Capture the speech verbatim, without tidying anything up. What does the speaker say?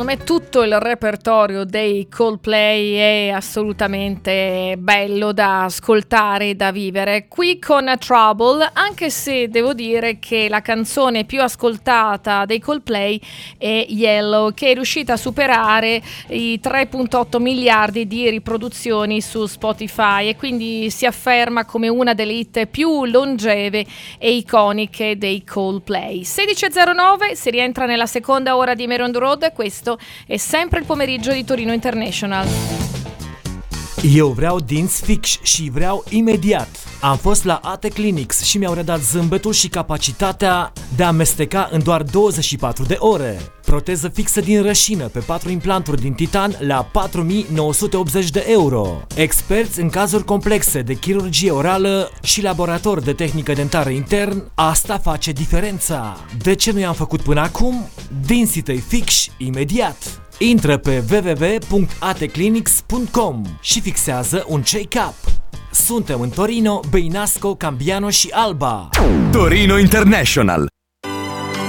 me tutto il repertorio dei Coldplay è assolutamente bello da ascoltare e da vivere. Qui con Trouble, anche se devo dire che la canzone più ascoltata dei Coldplay è Yellow, che è riuscita a superare i tre virgola otto miliardi di riproduzioni su Spotify e quindi si afferma come una delle hit più longeve e iconiche dei Coldplay. sedici e zero nove, si rientra nella seconda ora di Meron Road. Questo è sempre il pomeriggio di Torino International. Eu vreau dinți fix și vreau imediat. Am fost la A T Clinics și mi-au redat zâmbetul și capacitatea de a amesteca în doar douăzeci și patru de ore. Proteză fixă din rășină pe patru implanturi din titan la patru mii nouă sute optzeci de euro. Experți în cazuri complexe de chirurgie orală și laborator de tehnică dentară intern, asta face diferența. De ce nu i-am făcut până acum? Dinții tăi fix imediat. Intră pe w w w punct a t clinics punct com și fixează un check-up. Suntem în Torino, Beinasco, Cambiano și Alba. Torino International,